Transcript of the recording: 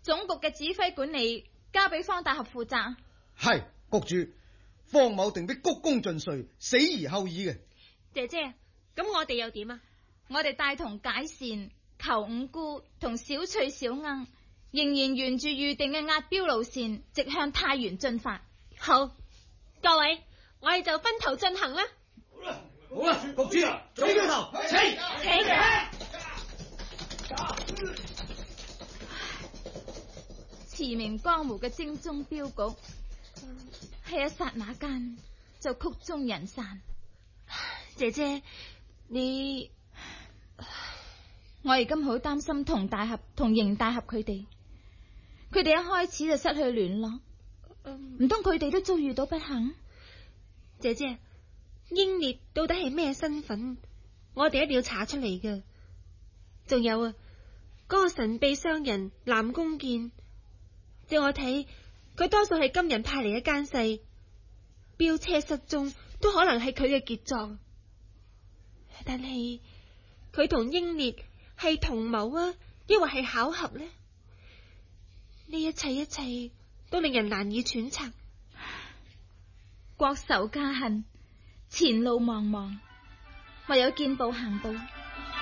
總局嘅指揮管理交俾方大俠負責。 係局主，方某定必鞠躬盡瘁，死而後已嘅。 姐姐，咁我哋又點啊？ 我哋帶同解善、求五姑同小翠、小鶯，仍然沿住預定嘅押鏢路線，直向太原進發。 好，各位，我哋就分頭進行啦。 好啦，局主，早掉頭，起！ 馳名江湖嘅精忠鏢局，喺一剎那間就曲終人散。 姐姐，你， 我而今好擔心佟大俠同邢大俠佢哋一開始就失去聯絡，唔通佢哋都遭遇到不幸？ 姐姐，英烈到底係咩身份？我哋一定要查出嚟嘅。仲有啊，嗰個神秘商人南宮健，照我睇，佢多數係金人派嚟嘅奸細，飆車失蹤都可能係佢嘅傑作。但係佢同英烈係同謀啊，抑或係巧合呢？呢一切都令人難以揣測。 國仇家恨，前路茫茫，唯有見步行步。